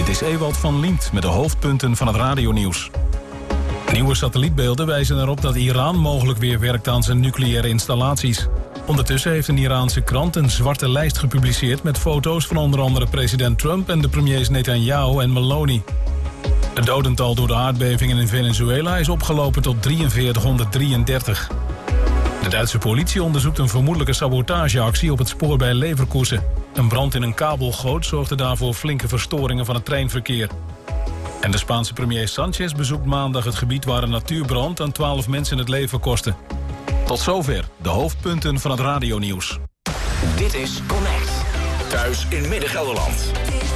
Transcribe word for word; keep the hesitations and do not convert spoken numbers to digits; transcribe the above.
Dit is Ewald van Liemt met de hoofdpunten van het radionieuws. Nieuwe satellietbeelden wijzen erop dat Iran mogelijk weer werkt aan zijn nucleaire installaties. Ondertussen heeft een Iraanse krant een zwarte lijst gepubliceerd met foto's van onder andere president Trump en de premiers Netanyahu en Meloni. Het dodental door de aardbevingen in Venezuela is opgelopen tot drieënveertighonderddrieëndertig. De Duitse politie onderzoekt een vermoedelijke sabotageactie op het spoor bij Leverkusen. Een brand in een kabelgoot zorgde daarvoor flinke verstoringen van het treinverkeer. En de Spaanse premier Sanchez bezoekt maandag het gebied waar een natuurbrand aan twaalf mensen het leven kostte. Tot zover de hoofdpunten van het radionieuws. Dit is Connect. Thuis in Midden-Gelderland.